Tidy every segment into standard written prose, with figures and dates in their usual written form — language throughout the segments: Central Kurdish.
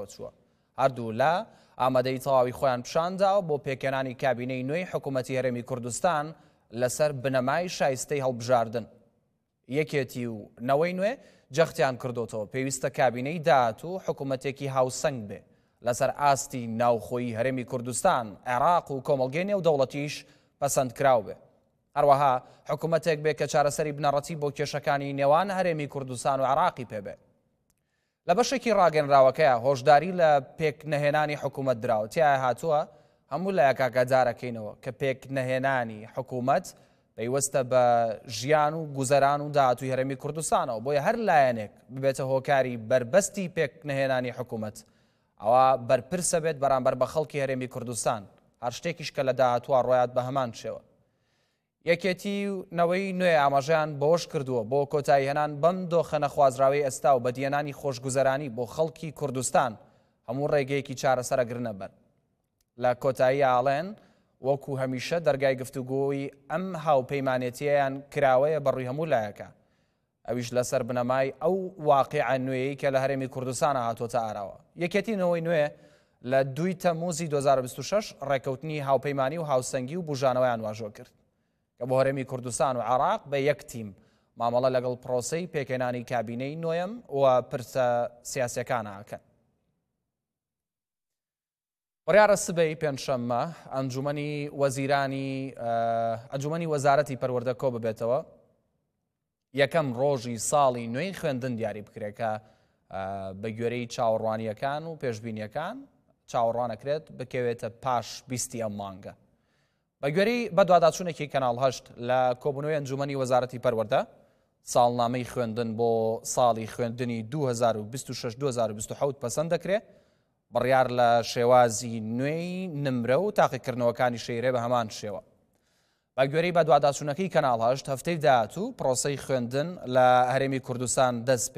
چووە. هەردوو لە ئامادەی تەواوی خۆیان پیشانداوە بۆ پێکێنانی کابینەی نوێی حکوومەتی هەرێمی کوردستان لەسەر بنەمای شایستەی هەڵبژاردن. یەکێتی و نەوەی نوێ جەختیان کردوتەوە پێویستە کابینەی داهاتوو حکوومەتێکی هاوسەنگ بێ لەسەر ئاستی ناوخۆیی هەرێمی کوردستان، عێراق و کۆمەڵگەی نێودەوڵەتیش پەسەندکراو بێ. هەروەها حکوومەتێک بێ کە چارەسەری بنەڕەتی بۆ کێشەکانی نێوان هەرێمی کوردستان و عێراقی پێبێ. لە بەشێکی ڕاگەنراوەکەیە هۆشداری لە پێکنەهێنانی حکوومەت دراوە. تیایە هاتووە هەموو لایەک ئاگادارەکەینەوە کە پێکنەهێنانی حکوومەت پەیوەستە بە ژیان و گوزەران و داهاتووی هەرێمی کوردستانەوە، بۆیە هەر لایەنێک ببێتە هۆکاری بربەستی پێکنەهێنانی حکوومەت ئەوە بەرپرسە بێت بەرامبەر بە خەڵکی هەرێمی کوردستان، هەر شتێکیش کە لە داهاتووە ڕۆیات بە هەمان شێوە. یەکێتی نەوەی نوێ ئاماژەیان بۆش کردووە بۆ کۆتایی هێنان بەم دۆخە نەخوازراوەی ئێستا و بەدیێنانی خۆشگوزەرانی بۆ خەڵکی کوردستان هەموو ڕێگەیەکی چارەسەرەگرنە بن. لە کۆتایی ئاڵێن وەکو هەمیشە دەرگای گفتوگۆی ئەم هاوپەیمانێتیەیان کراوەیە بەڕووی هەموو لایەکە، ئەویش لەسەر بنەمای ئەو واقعە نوێیی کە لە هەرێمی کوردستانە هاتوۆتە ئاراوە. یەکێتی نەوەی نوێ لە 2 تەمموزی 2026 ڕێکەوتنی هاوپەیمانی و هاوسەنگی و بژانەوەیان واژۆ کرد کە بۆ هەرێمی کوردستان و عێراق بە یەک تیم مامەڵە لەگەڵ پرۆسەی پێکێنانی کابینەی نوێم و پرسە سیاسیەکانە ئاکەن. بڕیارە سبەی پێنجشەممە ئەنجومەنی وەزارەتی پەروەردە کۆ ببێتەوە یەکەم ڕۆژی ساڵی نوێی خوێندن دیاری بکرێت کە بە گوێرەی چاوەڕوانیەکان و پێشبینیەکان چاوەڕوانەکرێت بکەوێتە پاش 20 ئەم مانگە. بە گوێرەی بە دواداچوونێکی کەناڵ 8 لە کۆبوونەوەی ئەنجومەنی وەزارەتی پەروەردە ساڵنامەی خوێندن بۆ ساڵی خوێندنی 2026-2027 پەسەند دەکرێت، بڕیار لە شێوازی نوێی نمرە و تاقیکردنەوەکانی شەیرێ بە هەمان شێوە. بە گوێرەی بە دواداچوونەکەی کەناڵ 8 هەفتەی داهاتوو پرۆسەی خوێندن لە هەرێمی کوردستان دەست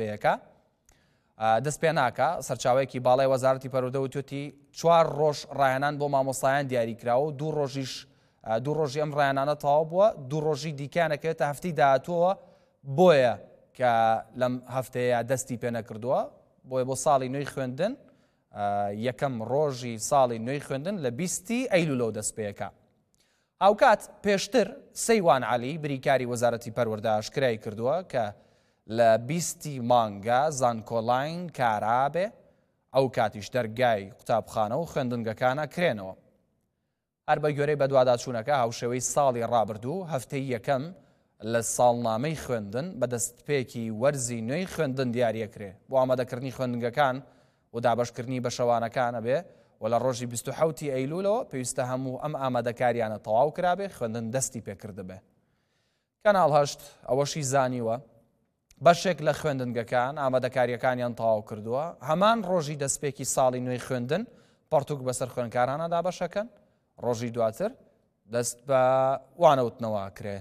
پێ ناکە. سەرچاوەیەکی باڵای وەزارەتی پەروەردە وتوتی 4 ڕۆژ ڕاهێنان بۆ مامۆستایان دیاریکراوە و 2 ڕۆژی ئەم ڕاهێنانە تەواو بووە، 2 ڕۆژی دیکانەکەوێتە هەفتەی داهاتووەوە، بۆیە کە لەم هەفتەیە دەستی پێ نەکردووە. بۆیە بۆ ساڵی نوێی خوێندن یەکەم ڕۆژی ساڵی نوێی خوێندن لە 20 ئەیلوولەوە دەست پێیەکە. هاوکات پێشتر سەیوان عەلی بریکاری وەزارەتی پەروەردە ئاشکرای کردووە کە لە 20 مانگە زانکۆڵاین کارابێ، ئەو کاتیش دەرگای قوتابخانە و خوێندنگەکانە کرێنەوە. هەر بە گوێرەی بە دواداچوونەکە هاوشێوەی ساڵی ڕابردوو هەفتەی یەکەم لە ساڵنامەی خوێندن بە دەستپێکی وەرزی نوێی خوێندن دیاریەکرێ بۆ ئامادەکردنی خوێندنگەکان و دابەشکردنی بە شەوانەکانە بێ و لە ڕۆژی 27 ئەیلوولەوە پێویستە هەموو ئەم ئامادەکاریانە تەواو کرابێ خوێندن دەستی پێکردبێ. کەناڵ 8 ئەوەشی زانیوە بەشێک لە خوێندنگەکان ئامادەکاریەکانیان تەواو کردووە، هەمان ڕۆژی دەستپێکی ساڵی نوێی خوێندن پەرتوک بەسەر خوێندکارانە دابەشەکەن، ڕۆژی دواتر دەست بە وانەوتنەوە کرێ.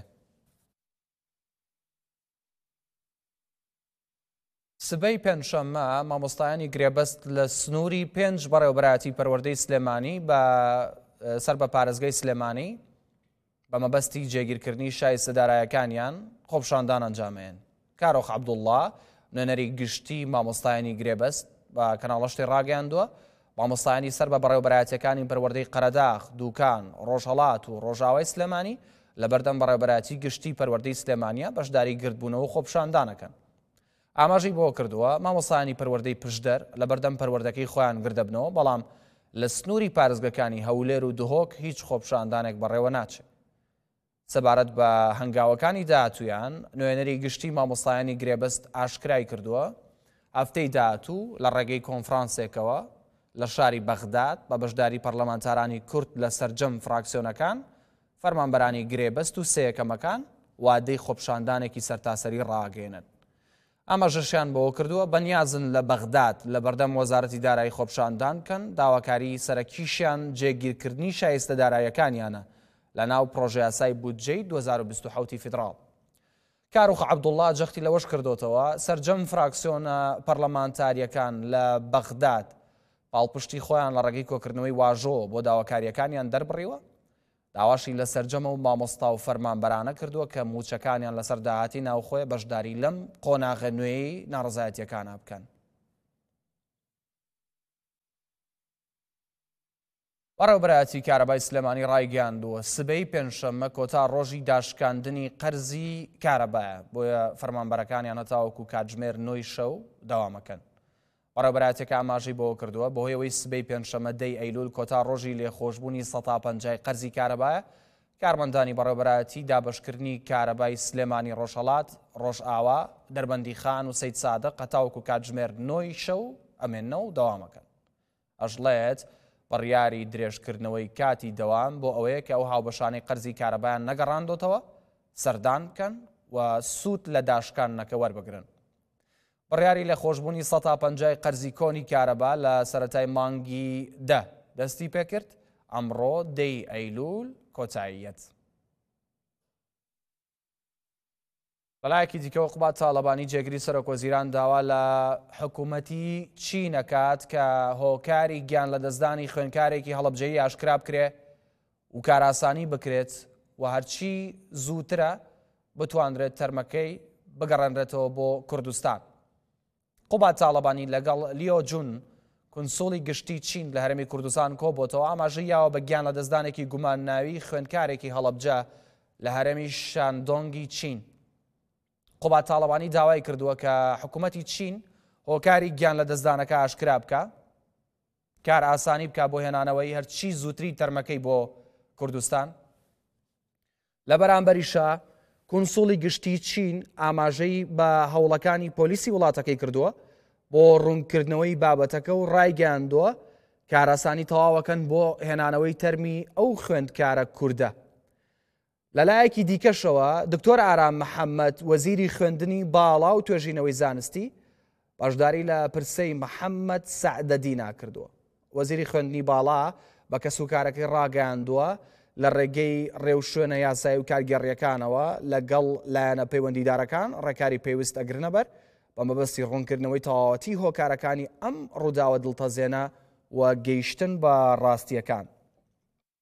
سبەی پێنجشەممە مامۆستایانی گرێبەست لە سنووری 5 بەڕێوەبەرایەتی پەروەردەی سلێمانی سەر بە پارێزگای سلێمانی بە مەبەستی جێگیرکردنی شایستە دارایەکانیان خۆپشاندان ئەنجامێن. کارۆخ عەبدوڵڵا نوێنەری گشتی مامۆستایانی گرێبەست بە کەناڵەشتی ڕاگەیاندووە مامۆستایانی سەر بە بەڕێوەبەرایەتیەکانی پەروەردەی قەرەداغ، دووکان، ڕۆژهەڵات و ڕۆژاوای سلێمانی لە بەردەم بەڕێوەبەرایەتی گشتی پەروەردەی سلێمانیە بەشداری گردبوونەوە و خۆپشاندانەکەن. ئاماژەی بۆ کردووە مامۆستایانی پەروەردەی پشدەر لە بەردەم پەروەردەکەی خۆیان گردەبنەوە، بەڵام لە سنووری پارێزگەکانی هەولێر و دهۆک هیچ خۆپشاندانێک بەڕێوە ناچێت. سەبارەت بە هەنگاوەکانی داهاتوویان نوێنەری گشتی مامۆستایانی گرێبەست ئاشکرای کردووە هەفتەی داهاتوو لە ڕێگەی کۆنفرانسێکەوە لە شاری بەغداد بە بەشداری پەرلەمانتارانی کورد لە سەرجەم فراکسیۆنەکان، فەرمانبەرانی گرێبەست و سەیەکەمەکان وادەی خۆپشاندانێکی سەرتاسەری ڕاگەێنن. ئاماژەشیان بەوە کردووە بەنیازن لە بەغداد لە بەردەم وەزارەتی دارایی خۆپشاندان بکەن، داواکاری سەرەکیشیان جێگیرکردنی شایستە دارایەکانیانە لە ناو پرۆژە یاسای بودجەی 2027 فیدراڵ. کارۆخ عەبدوڵڵا جەختی لەوەش کردوتەوە سەرجەم فراکسیۆنە پەرلەمانتاریەکان لە بەغداد پاڵپشتی خۆیان لە ڕێگەی کۆکردنەوەی واژۆ بۆ داواکاریەکانیان دەربڕیوە، داواشی لە سەرجەمە و مامۆستا و فەرمانبەرانە کردووە کە موچەکانیان لەسەر داهاتی ناوخۆی بەشداری لەم قۆناغە نوێی ناڕزایەتیەکانە بکەن. بەڕێوەبەرایەتی کارەبای سلێمانی ڕایگەاندووە سبەی پێنجشەممە کۆتا ڕۆژی داشکاندنی قەرزی کارەبایە بۆیە فەرمانبەرەکانیان هەتاوەکو کاتژمێر 9 شەو داوامەکەن. بەڕێوەبەرایەتەکە ئاماژەی بۆ کردووە بەهۆیەوەی سبەی پێنجشەممە 10 ئەیلول کۆتا ڕۆژی لێخۆشببوونی 150 قەرزی کارەبایە کارمەندانی بەڕێوەبەرایەتی دابەشکردنی کارەبای سلێمانی ڕۆژهەڵات ڕۆژئاوا دەربەندی خان و سەید سادق هەتاوەکو کاتژمێر 9 شەو ئەمێننەوە و داوامەکەن. ئەژڵێت بڕیاری درێژکردنەوەی کاتی دەوام بۆ ئەوەیە کە ئەو هاوبەشانەی قەرزی کارەبایان نەگەڕاندۆتەوە سەردان بکەن و سوود لە داشکانەکە وەربگرن. بڕیاری لە خۆشببوونی 150 قەرزی کۆنی کارەبا لە سەرەتای مانگی دەستی پێکرد ئەمڕۆ 10 ئەیلول کۆتاییەت. بەلایەکی دیکەوە قوبات تاڵەبانی جێگری سەرۆکوەزیران داوا لە حکوومەتی چین نەکات کە هۆکاری گیان لە دەستدانی خوێندکارێکی هەڵەبجەیی ئاشکرا بکرێ و کاراسانی بکرێت و هەرچی زووترە بتوانرێت تەرمەکەی بگەڕێنرێتەوە بۆ کوردستان. قوبات تاڵەبانی لەگەڵ لیۆ جون کنسۆڵی گشتی چین لە هەرێمی کوردستان کۆبۆتەوە ئاماژەیەوە بە گیان لە دەستدانێکی گومانناوی خوێندکارێکی هەڵەبجە لە هەرێمی شاندۆنگی چین. قوبات تاڵەبانی داوای کردووە کە حکوومەتی چین هۆکاری گیان لە دەستدانەکە ئاشکرا بکە کار ئاسانی بکە بۆ هێنانەوەی هەرچی زووتری تەرمەکەی بۆ کوردستان. لە بەرامبەریشە کنسۆڵی گشتی چین ئاماژەی بە هەوڵەکانی پۆلیسی وڵاتەکەی کردووە بۆ ڕوونکردنەوەی بابەتەکە و ڕایگەاندووە کاراسانی تەواوەکەن بۆ هێنانەوەی تەرمی ئەو خوێندکارە کووردە. لەلایەکی دیکەشەوە دکتۆر ئارام محەممەد وەزیری خوێندنی باڵا و توێژینەوەی زانستی باشداری لە پرسەی محەممەد سەعدەدینا کردووە. وەزیری خوێندنی باڵا بە کەسوکارەکەی ڕاگەاندووە لە ڕێگەی ڕێوشوێنە یاسایی و کارگەڕیەکانەوە لەگەڵ لایەنە پەیوەندیدارەکان ڕێکاری پێویست ئەگرنەبەر بە مەبەستی ڕوونکردنەوەی تەواوەتی هۆکارەکانی ئەم ڕووداوە دڵتەزێنە و گەیشتن بە ڕاستیەکان.